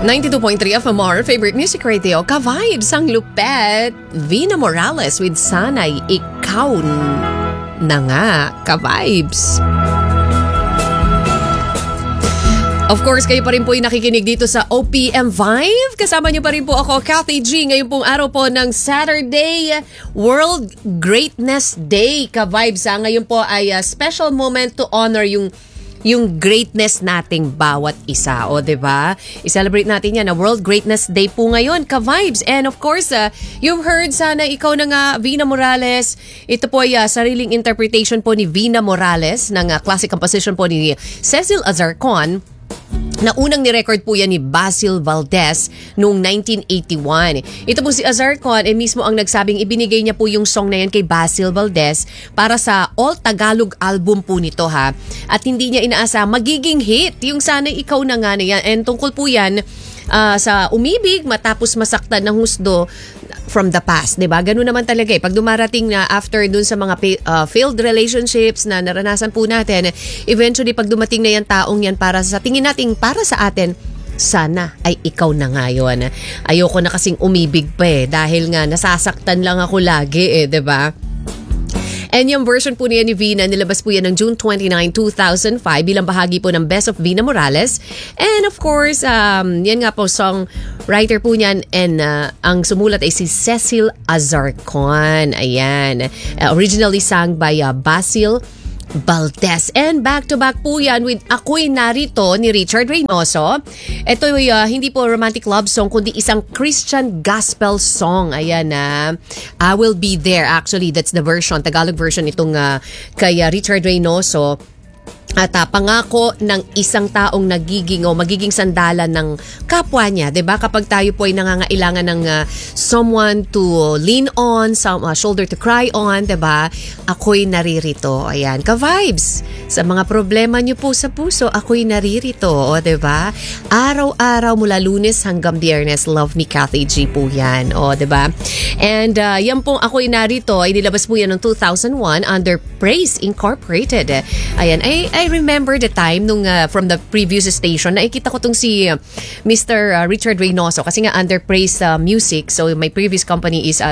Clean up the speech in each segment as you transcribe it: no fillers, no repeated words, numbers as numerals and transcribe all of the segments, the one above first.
92.3 FMR, favorite music radio, ka-vibes ang lupet. Vina Morales with Sana'y Ikaw na nga, ka-vibes. Of course, kayo pa rin po yung nakikinig dito sa OPM Vibe. Kasama niyo pa rin po ako, Kathy G. Ngayon pong araw po ng Saturday, World Greatness Day. Ka-vibes, ngayon po ay special moment to honor yung greatness nating bawat isa. O, diba? I-celebrate natin yan na World Greatness Day po ngayon, ka-vibes. And of course, you've heard sana ikaw na nga, Vina Morales. Ito po ay sariling interpretation po ni Vina Morales ng classic composition po ni Cecil Azarcon, na unang ni-record po yan ni Basil Valdez noong 1981. Ito po si Azarcon mismo ang nagsabing ibinigay niya po yung song na yan kay Basil Valdez para sa All Tagalog album po nito ha. At hindi niya inaasa magiging hit yung Sana'y Ikaw na nga na yan. And tungkol po yan sa umibig matapos masaktan ng husdo from the past, 'di ba? Ganun naman talaga pag dumarating na after dun sa mga failed relationships na naranasan po natin, eventually pag dumating na yan taong yan para sa tingin natin para sa atin, sana ay ikaw na ngayon. Ayoko na kasing umibig pa dahil nga nasasaktan lang ako lagi 'di ba? And yung version po niya ni Vina, nilabas po yan ng June 29, 2005 bilang bahagi po ng Best of Vina Morales. And of course, yan nga po, songwriter po niyan and ang sumulat ay si Cecil Azarcon. Ayan. Originally sung by Basil Valdez. And back-to-back po yan with Ako'y Narito ni Richard Reynoso. Ito ay hindi po romantic love song kundi isang Christian gospel song. Ayan na. I Will Be There. Actually, that's the version, Tagalog version itong kay Richard Reynoso. At pangako ng isang taong magiging sandalan ng kapwa niya, 'di ba? Kapag tayo po ay nangangailangan ng someone to lean on, shoulder to cry on, 'di ba? Ako'y naririto. Ayan, ka-vibes. Sa mga problema niyo po sa puso, ako'y naririto, 'di ba? Araw-araw mula Lunes hanggang Biyernes, love me Kathy G po 'yan, 'di ba? And yan pong Ako'y Narito ay nilabas po yan noong 2001 under Praise Incorporated. Ayan, I remember the time nung from the previous station nakikita ko tong si Mr. Richard Reynoso kasi nga under Praise Music. So my previous company is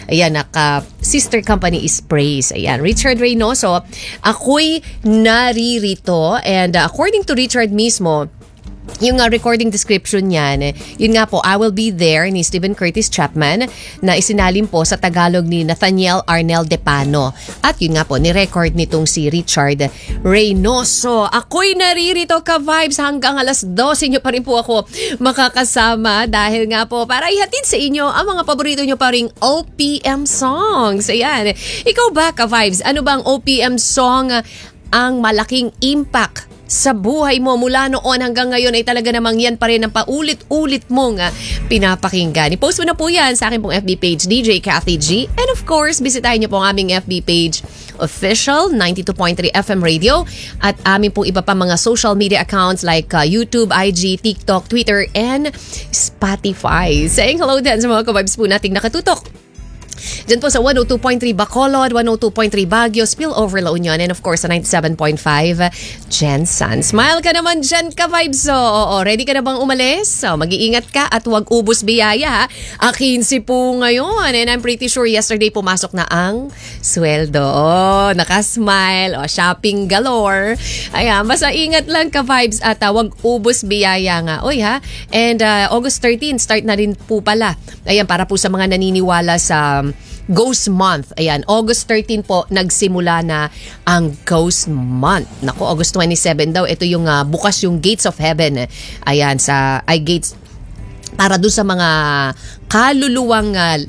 sister company is Praise. Ayan, Richard Reynoso, Ako'y Naririto. And according to Richard mismo, yung recording description niyan, yun nga po, I Will Be There ni Stephen Curtis Chapman na isinalim po sa Tagalog ni Nathaniel Arnel Depano. At yun nga po, ni-record nitong si Richard Reynoso. Ako'y naririto, ka-vibes, hanggang alas 12 nyo pa rin po ako makakasama dahil nga po para ihatid sa inyo ang mga paborito nyo pa ring OPM songs. Ayan. Ikaw ba, ka-vibes, ano bang OPM song ang malaking impact sa buhay mo mula noon hanggang ngayon ay talaga namang yan pa rin ang paulit-ulit mong pinapakinggan? I-post mo na po yan sa akin pong FB page, DJ Kathy G. And of course, bisitahin niyo po ang aming FB page, official 92.3 FM Radio, at amin pong iba pa mga social media accounts like YouTube, IG, TikTok, Twitter, and Spotify. Saying hello din sa mga ka-vibes po nating nakatutok diyan po sa 102.3 Bacolod, 102.3 Baguio, Spillover La Union, and of course sa 97.5 Jensen. Smile ka naman dyan, ka-vibes. Oo, ready ka na bang umalis? So, mag-iingat ka at huwag ubos biyaya. Akin si po ngayon. And I'm pretty sure yesterday pumasok na ang sweldo. Nakasmile. Shopping galore. Ayan, basta ingat lang, ka-vibes, at huwag ubos biyaya nga. Oy ha. And August 13, start na rin po pala. Ayan, para po sa mga naniniwala sa Ghost Month. Ayan, August 13 po nagsimula na ang Ghost Month. Naku, August 27 daw. Ito yung bukas yung Gates of Heaven. Ayan, gates para doon sa mga kaluluwang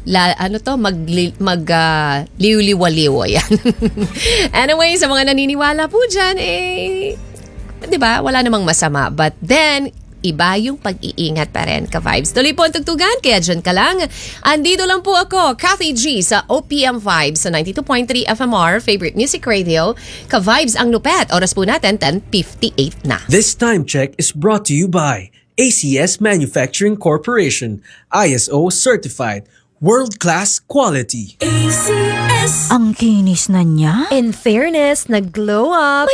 liwliwaliw. Ayan. Anyway, sa mga naniniwala po dyan, 'di ba? Wala namang masama. But then iba yung pag-iingat pa rin, ka-vibes. Tuloy po ang tugtugan, kaya dyan ka lang. Andito lang po ako, Kathy G, sa OPM Vibes sa 92.3 FMR, favorite music radio. Ka-vibes ang lupet. Oras po natin, 10:58 na. This time check is brought to you by ACS Manufacturing Corporation, ISO certified, world-class quality. ACS. Ang kinis na niya. In fairness, nag-glow up.